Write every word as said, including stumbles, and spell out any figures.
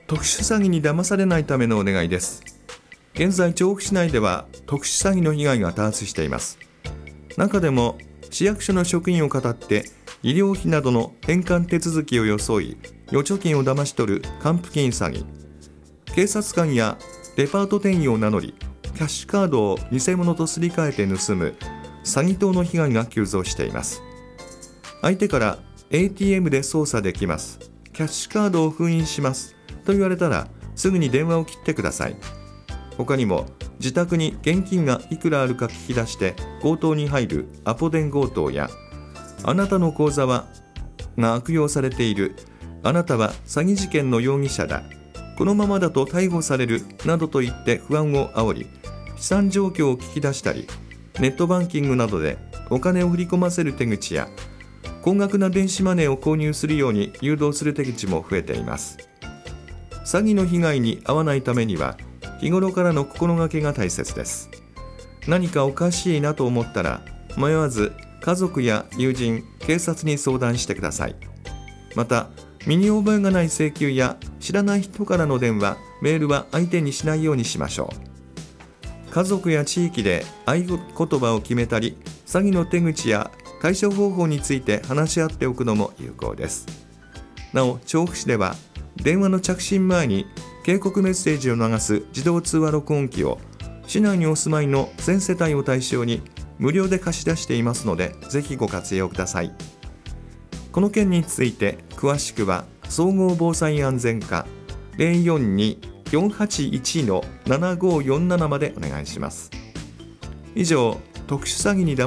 特殊詐欺に騙されないためのお願いです。現在、調布市内では特殊詐欺の被害が多発しています。中でも市役所の職員を騙って医療費などの返還手続きを装い預貯金を騙し取る還付金詐欺、警察官やデパート店員を名乗りキャッシュカードを偽物とすり替えて盗む詐欺等の被害が急増しています。相手から エーティーエム で操作できます、キャッシュカードを封印しますと言われたらすぐに電話を切ってください。他にも自宅に現金がいくらあるか聞き出して強盗に入るアポ電強盗や、あなたの口座はが悪用されている、あなたは詐欺事件の容疑者だ、このままだと逮捕されるなどと言って不安を煽り、資産状況を聞き出したり、ネットバンキングなどでお金を振り込ませる手口や高額な電子マネーを購入するように誘導する手口も増えています。詐欺の被害に遭わないためには日頃からの心がけが大切です。何かおかしいなと思ったら迷わず家族や友人、警察に相談してください。また、身に覚えがない請求や知らない人からの電話、メールは相手にしないようにしましょう。家族や地域で合言葉を決めたり、詐欺の手口や対処方法について話し合っておくのも有効です。なお、調布市では電話の着信前に警告メッセージを流す自動通話録音機を市内にお住まいの全世帯を対象に無料で貸し出していますので、ぜひご活用ください。この件について詳しくは総合防災安全課 ゼロよんに よんはちいち ななごよんなな までお願いします。以上、特殊詐欺に騙